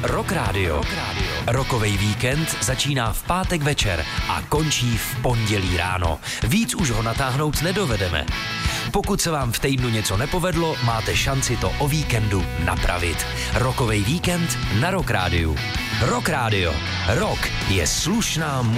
Rock Radio. Rokovej víkend začíná v pátek večer a končí v pondělí ráno. Víc už ho natáhnout nedovedeme. Pokud se vám v týdnu něco nepovedlo, máte šanci to o víkendu napravit. Rokovej víkend na Rock Radio. Rock Radio. Rock je slušná